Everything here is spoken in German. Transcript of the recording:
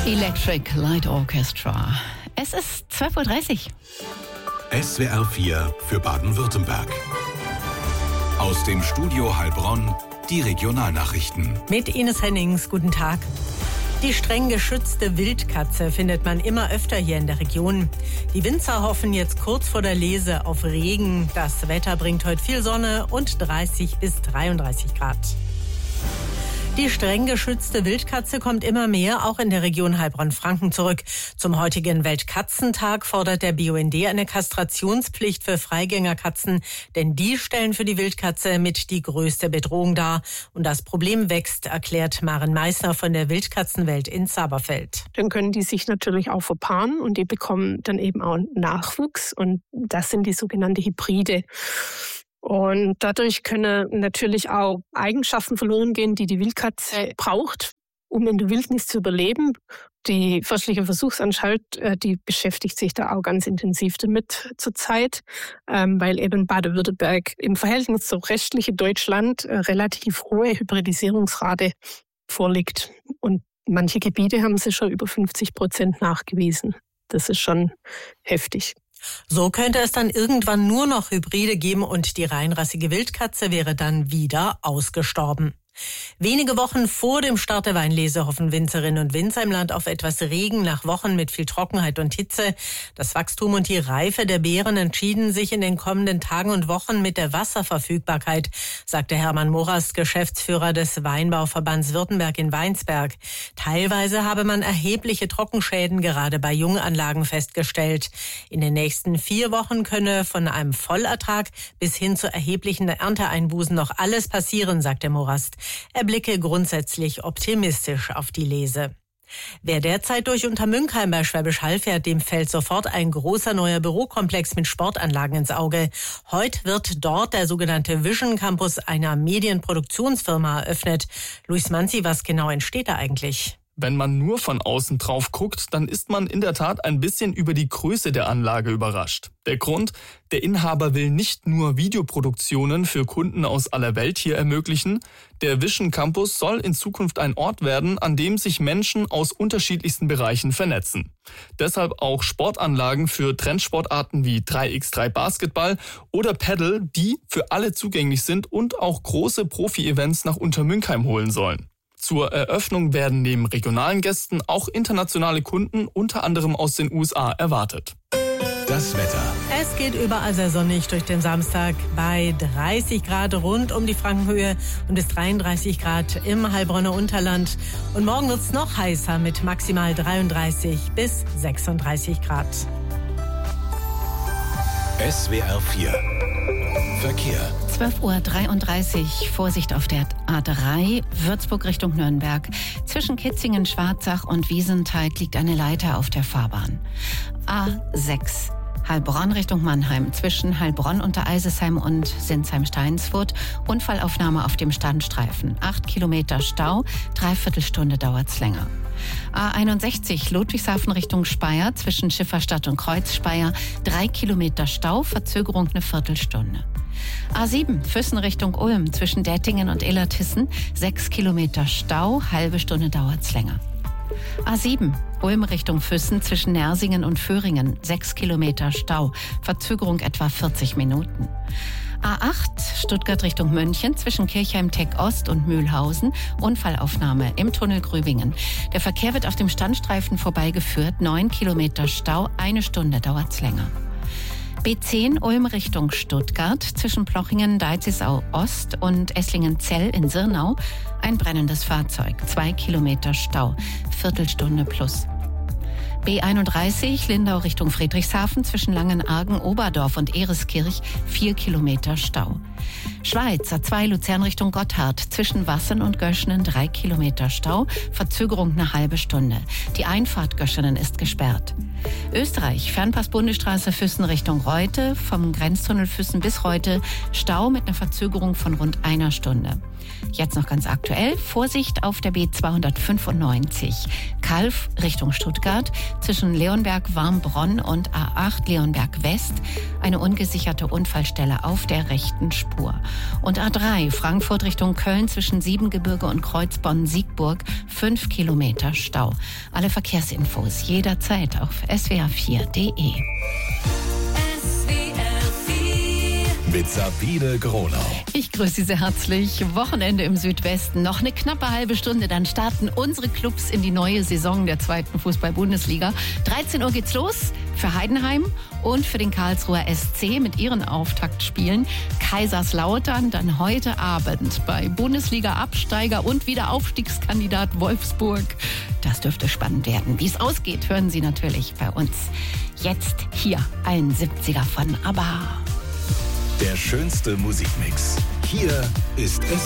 Electric Light Orchestra. Es ist 12:30 Uhr. SWR 4 für Baden-Württemberg. Aus dem Studio Heilbronn die Regionalnachrichten. Mit Ines Hennings, guten Tag. Die streng geschützte Wildkatze findet man immer öfter hier in der Region. Die Winzer hoffen jetzt kurz vor der Lese auf Regen. Das Wetter bringt heute viel Sonne und 30 bis 33 Grad. Die streng geschützte Wildkatze kommt immer mehr auch in der Region Heilbronn-Franken zurück. Zum heutigen Weltkatzentag fordert der BUND eine Kastrationspflicht für Freigängerkatzen, denn die stellen für die Wildkatze mit die größte Bedrohung dar. Und das Problem wächst, erklärt Maren Meissner von der Wildkatzenwelt in Zaberfeld. Dann können die sich natürlich auch verpaaren und die bekommen dann eben auch Nachwuchs und das sind die sogenannten Hybride. Und dadurch können natürlich auch Eigenschaften verloren gehen, die die Wildkatze braucht, um in der Wildnis zu überleben. Die Forstliche Versuchsanstalt, die beschäftigt sich da auch ganz intensiv damit zurzeit, weil eben Baden-Württemberg im Verhältnis zum restlichen Deutschland relativ hohe Hybridisierungsrate vorliegt. Und manche Gebiete haben sie schon über 50% nachgewiesen. Das ist schon heftig. So könnte es dann irgendwann nur noch Hybride geben und die reinrassige Wildkatze wäre dann wieder ausgestorben. Wenige Wochen vor dem Start der Weinlese hoffen Winzerinnen und Winzer im Land auf etwas Regen nach Wochen mit viel Trockenheit und Hitze. Das Wachstum und die Reife der Beeren entschieden sich in den kommenden Tagen und Wochen mit der Wasserverfügbarkeit, sagte Hermann Morast, Geschäftsführer des Weinbauverbands Württemberg in Weinsberg. Teilweise habe man erhebliche Trockenschäden gerade bei Junganlagen festgestellt. In den nächsten 4 Wochen könne von einem Vollertrag bis hin zu erheblichen Ernteeinbußen noch alles passieren, sagte Morast. Er blicke grundsätzlich optimistisch auf die Lese. Wer derzeit durch Untermünkheim bei Schwäbisch Hall fährt, dem fällt sofort ein großer neuer Bürokomplex mit Sportanlagen ins Auge. Heute wird dort der sogenannte Vision Campus einer Medienproduktionsfirma eröffnet. Luis Manzi, was genau entsteht da eigentlich? Wenn man nur von außen drauf guckt, dann ist man in der Tat ein bisschen über die Größe der Anlage überrascht. Der Grund: Der Inhaber will nicht nur Videoproduktionen für Kunden aus aller Welt hier ermöglichen. Der Vision Campus soll in Zukunft ein Ort werden, an dem sich Menschen aus unterschiedlichsten Bereichen vernetzen. Deshalb auch Sportanlagen für Trendsportarten wie 3x3 Basketball oder Paddle, die für alle zugänglich sind und auch große Profi-Events nach Untermünkheim holen sollen. Zur Eröffnung werden neben regionalen Gästen auch internationale Kunden, unter anderem aus den USA, erwartet. Das Wetter. Es geht überall sehr sonnig durch den Samstag bei 30 Grad rund um die Frankenhöhe und bis 33 Grad im Heilbronner Unterland. Und morgen wird es noch heißer mit maximal 33 bis 36 Grad. SWR 4 Verkehr. 12:33 Uhr. Vorsicht auf der A3, Würzburg Richtung Nürnberg. Zwischen Kitzingen, Schwarzach und Wiesenthal liegt eine Leiter auf der Fahrbahn. A6, Heilbronn Richtung Mannheim. Zwischen Heilbronn unter Eisesheim und Sinsheim-Steinsfurt. Unfallaufnahme auf dem Standstreifen. 8 Kilometer Stau, 3/4 Stunde dauert's länger. A61 Ludwigshafen Richtung Speyer. Zwischen Schifferstadt und Kreuzspeyer. 3 Kilometer Stau, Verzögerung 1/4 Stunde. A7 Füssen Richtung Ulm. Zwischen Dettingen und Illertissen. 6 Kilometer Stau, halbe Stunde dauert's länger. A7 Ulm Richtung Füssen. Zwischen Nersingen und Föhringen. 6 Kilometer Stau, Verzögerung etwa 40 Minuten. A8 Stuttgart Richtung München. Zwischen Kirchheim-Teck Ost und Mühlhausen. Unfallaufnahme im Tunnel Grübingen. Der Verkehr wird auf dem Standstreifen vorbeigeführt. 9 Kilometer Stau, 1 Stunde dauert's länger. B10 Ulm Richtung Stuttgart. Zwischen Plochingen, Deizisau Ost und Esslingen-Zell in Sirnau. Ein brennendes Fahrzeug. 2 Kilometer Stau, Viertelstunde plus. B31 Lindau Richtung Friedrichshafen. Zwischen Langenargen, Oberdorf und Ereskirch. 4 Kilometer Stau. Schweiz A2 Luzern Richtung Gotthard. Zwischen Wassen und Göschenen 3 Kilometer Stau. Verzögerung 1/2 Stunde. Die Einfahrt Göschenen ist gesperrt. Österreich Fernpass Bundesstraße Füssen Richtung Reute. Vom Grenztunnel Füssen bis Reute Stau mit einer Verzögerung von rund 1 Stunde. Jetzt noch ganz aktuell. Vorsicht auf der B295. Calw Richtung Stuttgart zwischen Leonberg-Warmbronn und A8 Leonberg-West. Eine ungesicherte Unfallstelle auf der rechten Spur. Und A3 Frankfurt Richtung Köln zwischen Siebengebirge und Kreuzbonn-Siegburg. 5 Kilometer Stau. Alle Verkehrsinfos jederzeit auf swr4.de. Mit Sabine Gronau. Ich grüße Sie sehr herzlich. Wochenende im Südwesten. Noch eine knappe halbe Stunde, dann starten unsere Clubs in die neue Saison der 2. Fußball-Bundesliga. 13 Uhr geht's los für Heidenheim und für den Karlsruher SC mit ihren Auftaktspielen. Kaiserslautern dann heute Abend bei Bundesliga-Absteiger und Wiederaufstiegskandidat Wolfsburg. Das dürfte spannend werden. Wie es ausgeht, hören Sie natürlich bei uns. Jetzt hier ein 70er von ABBA. Der schönste Musikmix. Hier ist es.